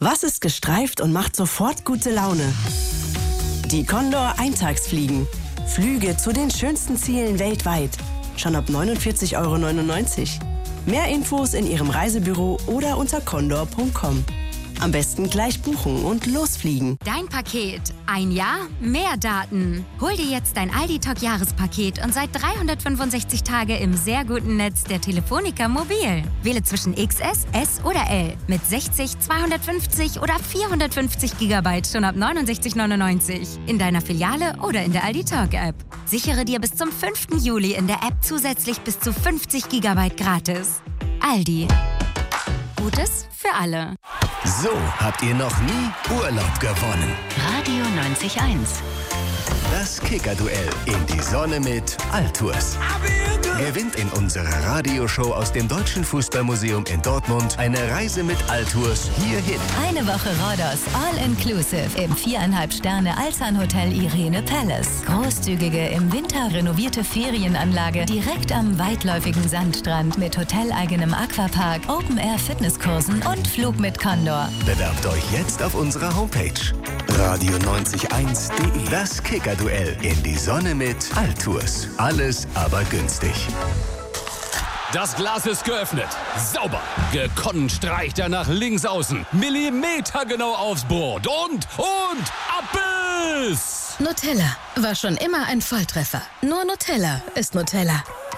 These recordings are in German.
Was ist gestreift und macht sofort gute Laune? Die Condor Eintagsfliegen. Flüge zu den schönsten Zielen weltweit. Schon ab 49,99 €. Mehr Infos in Ihrem Reisebüro oder unter condor.com. Am besten gleich buchen und losfliegen. Dein Paket. Ein Jahr, mehr Daten. Hol dir jetzt dein Aldi-Talk-Jahrespaket und seit 365 Tage im sehr guten Netz der Telefonica Mobil. Wähle zwischen XS, S oder L. Mit 60, 250 oder 450 GB schon ab 69,99 € in deiner Filiale oder in der Aldi-Talk-App. Sichere dir bis zum 5. Juli in der App zusätzlich bis zu 50 GB gratis. Aldi. Gutes für alle. So habt ihr noch nie Urlaub gewonnen. Radio 90.1. Das Kicker-Duell in die Sonne mit Altours. Gewinnt in unserer Radioshow aus dem Deutschen Fußballmuseum in Dortmund eine Reise mit Altours hierhin. Eine Woche Rhodos, all-inclusive im 4,5 Sterne Alzan-Hotel Irene Palace. Großzügige, im Winter renovierte Ferienanlage direkt am weitläufigen Sandstrand mit hoteleigenem Aquapark, Open-Air-Fitnesskursen und Flug mit Condor. Bewerbt euch jetzt auf unserer Homepage radio901.de. Das Kicker-Duell in die Sonne mit Altours. Alles aber günstig. Das Glas ist geöffnet. Sauber. Gekonnt streicht er nach links außen. Millimetergenau aufs Brot. Und Abbiss! Nutella war schon immer ein Volltreffer. Nur Nutella ist Nutella.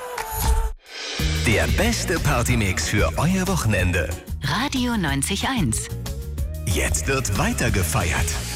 Der beste Partymix für euer Wochenende. Radio 90.1. Jetzt wird weiter gefeiert.